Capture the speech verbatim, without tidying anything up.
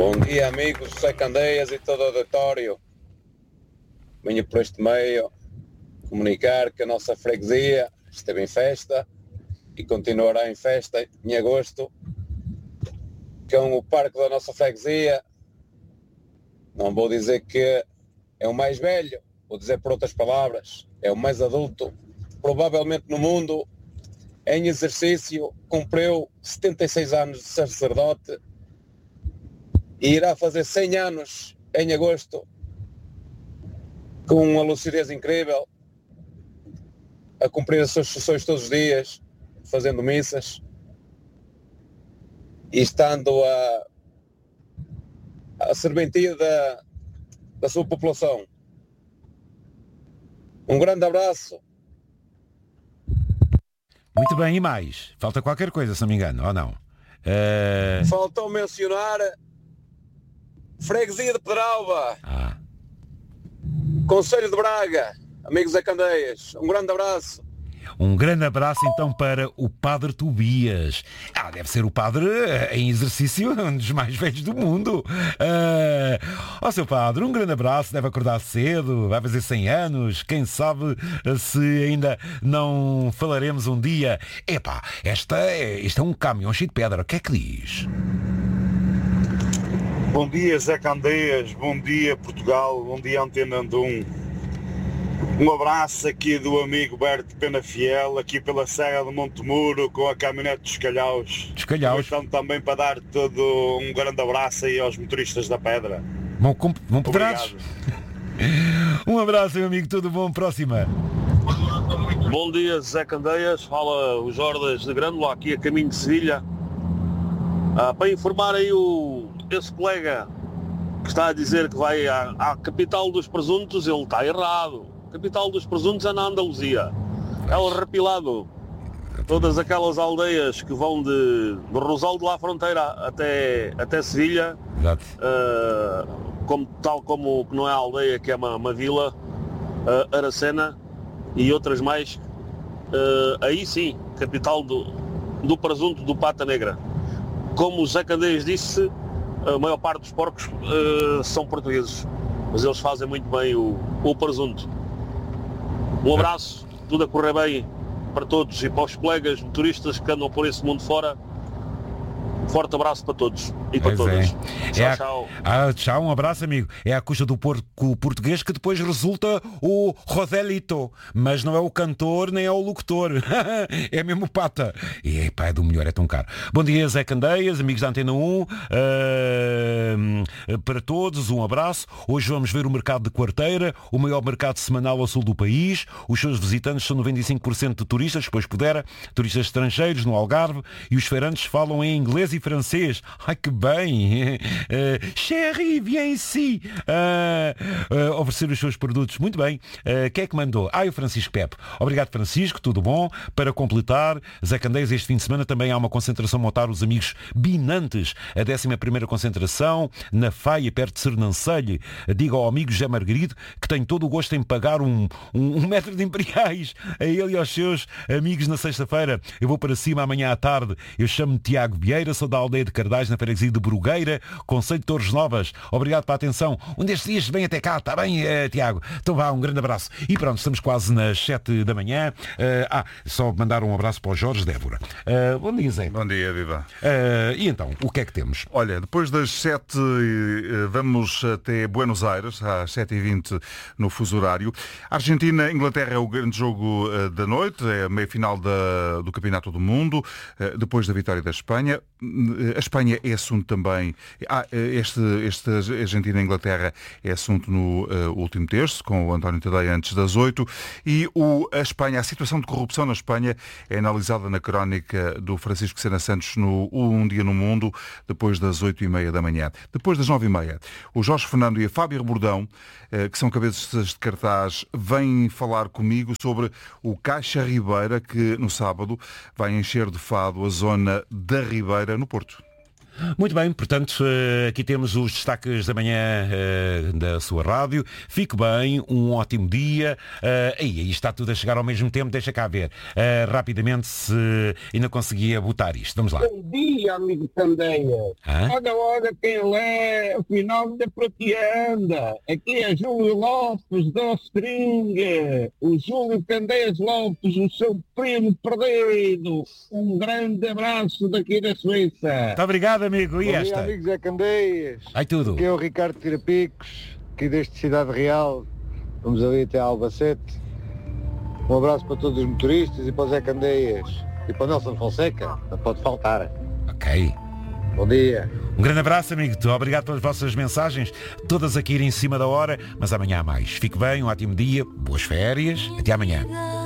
Bom dia, amigos José Candeias e todo o auditório. Venho por este meio comunicar que a nossa freguesia esteve em festa e continuará em festa em agosto, com o parque da nossa freguesia. Não vou dizer que é o mais velho, vou dizer por outras palavras, é o mais adulto, provavelmente no mundo, em exercício, cumpriu setenta e seis anos de sacerdote e irá fazer cem anos em agosto, com uma lucidez incrível, a cumprir as suas funções todos os dias, fazendo missas e estando a, a serventia da, da sua população. Um grande abraço. Muito bem, e mais? Falta qualquer coisa, se não me engano, ou não? Uh... Faltou mencionar Freguesia de Pedralba, ah. Concelho de Braga, amigos da Candeias, um grande abraço. Um grande abraço então para o Padre Tobias. Ah, deve ser o padre em exercício, um dos mais velhos do mundo. Ah, ó seu padre, um grande abraço, deve acordar cedo, vai fazer cem anos, quem sabe se ainda não falaremos um dia. Epá, esta é, este é um caminhão cheio de pedra, o que é que diz? Bom dia Zé Candeias, bom dia Portugal, bom dia Antena Andum. Um abraço aqui do amigo Berto Penafiel, aqui pela Serra do Monte Muro, com a caminhonete dos Calhaus. Dos Calhaus. Então também para dar todo um grande abraço aí aos motoristas da Pedra. Bom, bom pedrados. Um abraço, meu amigo, tudo bom, próxima. Bom dia, Zé Candeias, fala o Jordas de Grândola, aqui a caminho de Sevilha. Ah, para informar aí o, esse colega que está a dizer que vai à, à capital dos presuntos, ele está errado. Capital dos presuntos é na Andaluzia, é o Repilado. Todas aquelas aldeias que vão de, de Rosal de la Fronteira até, até Sevilha, uh, como, tal como que não é a aldeia, que é uma, uma vila, uh, Aracena e outras mais, uh, aí sim, capital do, do presunto do Pata Negra. Como o Zé Candeias disse, a maior parte dos porcos uh, são portugueses, mas eles fazem muito bem o, o presunto. Um abraço, tudo a correr bem para todos e para os colegas motoristas que andam por esse mundo fora. Um forte abraço para todos e para pois todas. É. Tchau, é a... tchau. Ah, tchau, um abraço, amigo. É a custa do porco português que depois resulta o Joselito. Mas não é o cantor nem é o locutor. É mesmo o Pata. E pá, é do melhor, é tão caro. Bom dia, Zé Candeias, amigos da Antena um. Uh, para todos, um abraço. Hoje vamos ver o mercado de Quarteira, o maior mercado semanal ao sul do país. Os seus visitantes são noventa e cinco por cento de turistas, depois pudera, turistas estrangeiros no Algarve, e os feirantes falam em inglês e francês. Ai, que bem! Uh, Chéri, viens ici! Uh, uh, oferecer os seus produtos. Muito bem. Uh, quem é que mandou? Ah, o Francisco Pepe. Obrigado, Francisco. Tudo bom? Para completar, Zé Candeias, este fim de semana também há uma concentração montar os amigos Binantes. A décima primeira concentração na Faia, perto de Sernancelho. Diga ao amigo José Margarido que tem todo o gosto em pagar um, um, um metro de imperiais a ele e aos seus amigos na sexta-feira. Eu vou para cima amanhã à tarde. Eu chamo-me Tiago Vieira, sou da aldeia de Cardais, na freguesia de Brugueira, concelho de Torres Novas. Obrigado pela atenção. Um destes dias vem até cá, está bem, uh, Tiago? Então vá, um grande abraço. E pronto, estamos quase nas sete da manhã. Uh, ah, só mandar um abraço para o Jorge Débora. Uh, bom dia, Zé. Bom dia, viva. Uh, e então, o que é que temos? Olha, depois das sete, vamos até Buenos Aires, às sete e vinte no fuso horário. Argentina, Inglaterra é o grande jogo da noite, é a meia-final da, do Campeonato do Mundo, depois da vitória da Espanha. A Espanha é assunto também, ah, este, este Argentina-Inglaterra é assunto no uh, último terço, com o António Tadeia antes das oito, e o, a Espanha, a situação de corrupção na Espanha é analisada na crónica do Francisco Sena Santos no Um Dia no Mundo, depois das oito e meia da manhã. Depois das nove e meia, o Jorge Fernando e a Fábio Bordão, uh, que são cabeças de cartaz, vêm falar comigo sobre o Caixa Ribeira, que no sábado vai encher de fado a zona da Ribeira, no Porto. Muito bem, portanto, aqui temos os destaques da manhã uh, da sua rádio. Fique bem, um ótimo dia. Uh, aí, aí está tudo a chegar ao mesmo tempo, deixa cá ver. Uh, rapidamente, se ainda conseguia botar isto. Vamos lá. Bom dia, amigo Candeia. Olha, olha quem ele é, afinal ainda para que anda. Aqui é Júlio Lopes da Ostringa. O Júlio Candeias Lopes, o seu primo perdido. Um grande abraço daqui da Suíça. Muito obrigado, amigo. E Bom esta? dia, amigos Zé Candeias. Ai, tudo. Aqui é o Ricardo Tirapicos, aqui deste Cidade Real. Vamos ali até Albacete. Um abraço para todos os motoristas e para o Zé Candeias. E para o Nelson Fonseca, não pode faltar. Ok. Bom dia. Um grande abraço, amigo. Obrigado pelas vossas mensagens, todas aqui em cima da hora, mas amanhã há mais. Fique bem, um ótimo dia, boas férias, até amanhã.